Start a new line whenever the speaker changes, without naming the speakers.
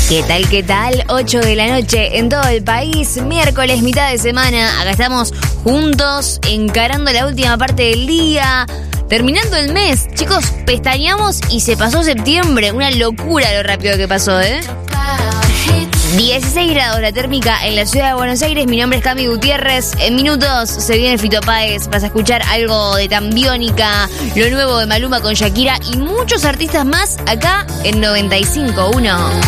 ¿Qué tal? ¿Qué tal? 8 de la noche en todo el país, miércoles, mitad de semana. Acá estamos juntos, encarando la última parte del día, terminando el mes. Chicos, pestañeamos y se pasó septiembre. Una locura lo rápido que pasó, 16 grados la térmica en la ciudad de Buenos Aires. Mi nombre es Cami Gutiérrez. En minutos se viene Fito Páez. Vas a escuchar algo de Tambiónica, lo nuevo de Maluma con Shakira y muchos artistas más acá en 95.1.